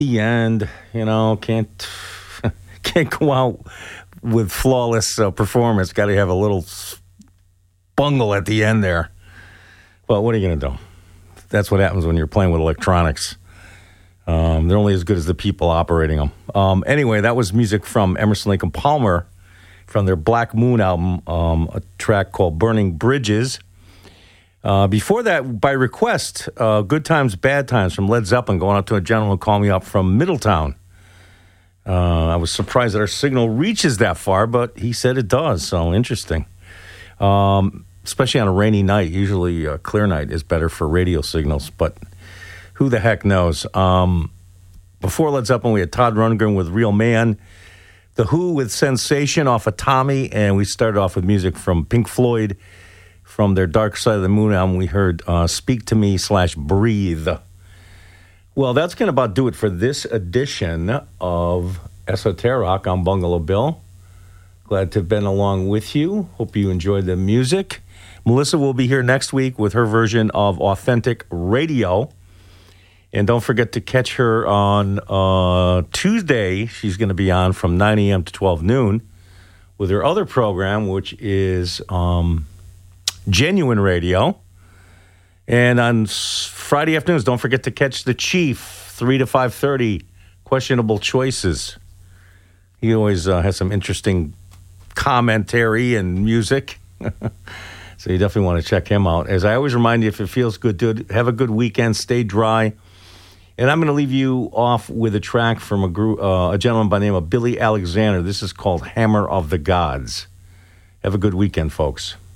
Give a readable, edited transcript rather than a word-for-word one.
The end, can't can't go out with flawless performance. Got to have a little bungle at the end there. But what are you going to do? That's what happens when you're playing with electronics. They're only as good as the people operating them. Anyway, that was music from Emerson, Lake and Palmer from their Black Moon album, a track called Burning Bridges. Before that, by request, Good Times, Bad Times from Led Zeppelin, going out to a gentleman who called me up from Middletown. I was surprised that our signal reaches that far, but he said it does, so interesting. Especially on a rainy night. Usually a clear night is better for radio signals, but who the heck knows? Before Led Zeppelin, we had Todd Rundgren with Real Man, The Who with Sensation off of Tommy, and we started off with music from Pink Floyd. From their Dark Side of the Moon album, we heard Speak to Me / Breathe. Well, that's going to about do it for this edition of Esoteric. I'm Bungalow Bill. Glad to have been along with you. Hope you enjoyed the music. Melissa will be here next week with her version of Authentic Radio. And don't forget to catch her on Tuesday. She's going to be on from 9 a.m. to 12 noon with her other program, which is Genuine Radio. And on Friday afternoons, don't forget to catch the Chief, 3 to 5:30, Questionable Choices. He always has some interesting commentary and music. So you definitely want to check him out. As I always remind you, if it feels good, do it. Have a good weekend. Stay dry. And I'm going to leave you off with a track from a gentleman by the name of Billy Alexander. This is called Hammer of the Gods. Have a good weekend, folks.